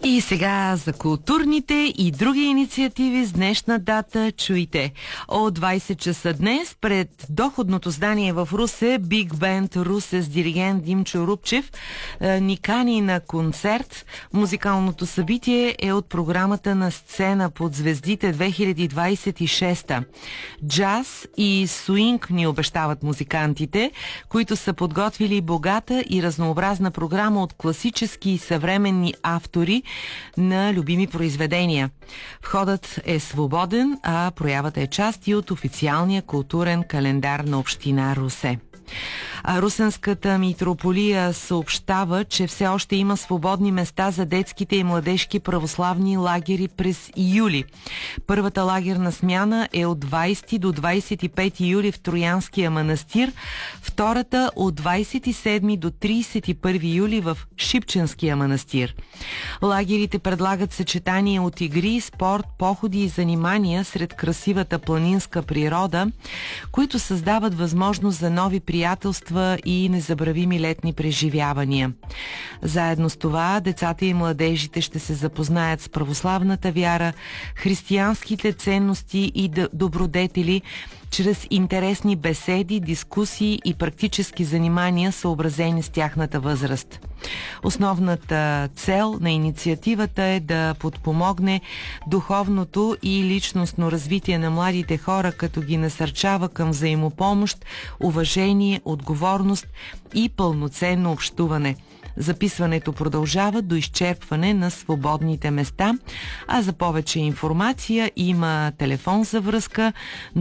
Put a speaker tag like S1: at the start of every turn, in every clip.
S1: И сега за културните и други инициативи с днешна дата чуйте. От 20 часа днес пред доходното здание в Русе Биг Бенд Русе с диригент Димчо Рупчев ни кани на концерт. Музикалното събитие е от програмата на Сцена под звездите 2026. Джаз и суинг ни обещават музикантите, които са подготвили богата и разнообразна програма от класически и съвременни автори на любими произведения. Входът е свободен, а проявата е част и от официалния културен календар на община Русе. Русенската митрополия съобщава, че все още има свободни места за детските и младежки православни лагери през юли. Първата лагерна смяна е от 20 до 25 юли в Троянския манастир, втората от 27 до 31 юли в Шипченския манастир. Лагерите предлагат съчетание от игри, спорт, походи и занимания сред красивата планинска природа, които създават възможност за нови приятелства и незабравими летни преживявания. Заедно с това, децата и младежите ще се запознаят с православната вяра, християнските ценности и добродетели, чрез интересни беседи, дискусии и практически занимания, съобразени с тяхната възраст. Основната цел на инициативата е да подпомогне духовното и личностно развитие на младите хора, като ги насърчава към взаимопомощ, уважение, отговорност и пълноценно общуване. Записването продължава до изчерпване на свободните места, а за повече информация има телефон за връзка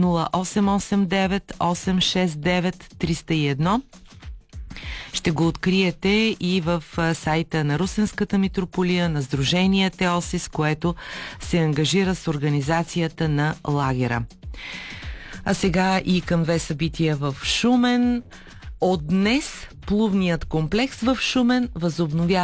S1: 0889 869 301. Ще го откриете и в сайта на Русенската митрополия, на Сдружение Теосис, което се ангажира с организацията на лагера. А сега и към две събития в Шумен. От днес плувният комплекс в Шумен възобновява